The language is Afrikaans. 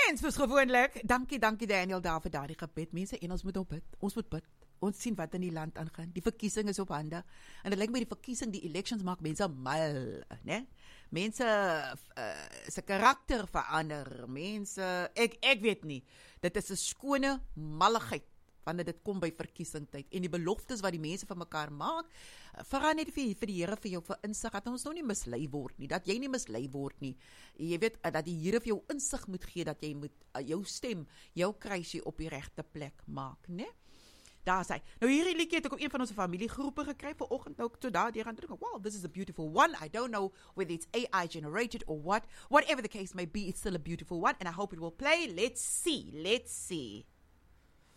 En soos gewoonlik, dankie Daniel daar vir daardie gebed. Mense, en ons moet op bid. Ons moet bid. Ons sien wat in die land aangaan. Die verkiesing is op hande. En dit lyk my die verkiesing, die elections maak mense mal, né? Mense se karakter verander. Mense, ek weet nie. Dit is 'n skone malligheid wanneer dit kom by verkiesingtyd. En die beloftes wat die mense vir mekaar maak, vra net vir die Here vir jou vir insig, dat ons nou nie mislei word nie, dat jy nie mislei word nie. Jy weet, dat die Here vir jou insig moet gee, dat jy moet jou stem, jou kruisie op die regte plek maak, né? Daar sê. Nou hierdie liedjie het ek op een van ons familiegroepe gekry vanoggend, nou toe daardeur gaan dink, wow, this is a beautiful one. I don't know whether it's AI generated or what. Whatever the case may be, it's still a beautiful one and I hope it will play. Let's see.